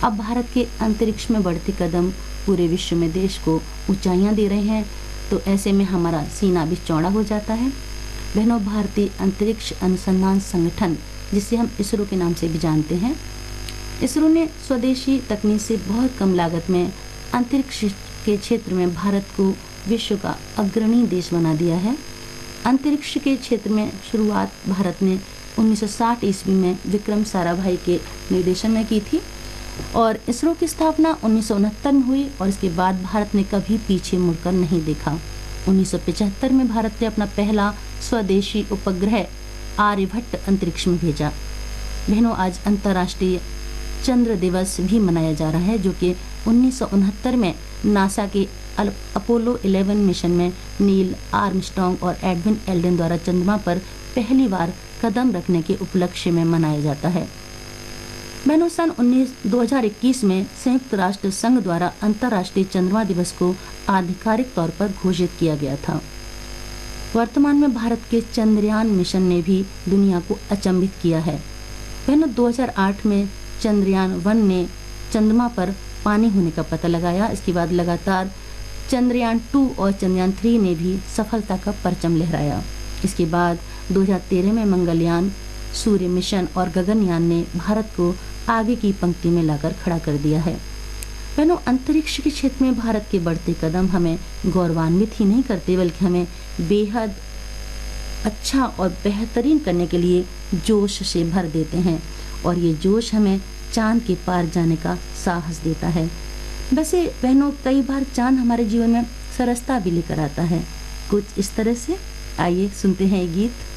अब भारत के अंतरिक्ष में बढ़ते कदम पूरे विश्व में देश को ऊंचाइयां दे रहे हैं, तो ऐसे में हमारा सीना भी चौड़ा हो जाता है। बहनों, भारतीय अंतरिक्ष अनुसंधान संगठन, जिसे हम इसरो के नाम से भी जानते हैं, इसरो ने स्वदेशी तकनीक से बहुत कम लागत में अंतरिक्ष के क्षेत्र में भारत को विश्व का अग्रणी देश बना दिया है। अंतरिक्ष के क्षेत्र में शुरुआत भारत ने 1960 ईस्वी में विक्रम साराभाई के निर्देशन में की थी और इसरो की स्थापना 1969 में हुई और इसके बाद भारत ने कभी पीछे मुड़कर नहीं देखा। 1975 में भारत ने अपना पहला स्वदेशी उपग्रह आर्यभट्ट अंतरिक्ष में भेजा। बहनों, आज अंतर्राष्ट्रीय चंद्र दिवस भी मनाया जा रहा है, जो कि 1969 में नासा के अपोलो 11 मिशन में नील आर्मस्ट्रॉन्ग और एडविन एल्डन द्वारा चंद्रमा पर पहली बार कदम रखने के उपलक्ष्य में मनाया जाता है। बहनों, सन 2021 में संयुक्त राष्ट्र संघ द्वारा अंतर्राष्ट्रीय चंद्रमा दिवस को आधिकारिक तौर पर घोषित किया गया था। वर्तमान में भारत के चंद्रयान मिशन ने भी दुनिया को अचंभित किया है। बहनों, 2008 में चंद्रयान 1 ने चंद्रमा पर पानी होने का पता लगाया। इसके बाद लगातार चंद्रयान 2 और चंद्रयान 3 ने भी सफलता का परचम लहराया। इसके बाद 2013 में मंगलयान, सूर्य मिशन और गगनयान ने भारत को आगे की पंक्ति में लाकर खड़ा कर दिया है। बहनों, अंतरिक्ष के क्षेत्र में भारत के बढ़ते कदम हमें गौरवान्वित ही नहीं करते, बल्कि हमें बेहद अच्छा और बेहतरीन करने के लिए जोश से भर देते हैं और ये जोश हमें चांद के पार जाने का साहस देता है। वैसे बहनों, कई बार चांद हमारे जीवन में सरसता भी लेकर आता है, कुछ इस तरह से। आइए सुनते हैं ये गीत।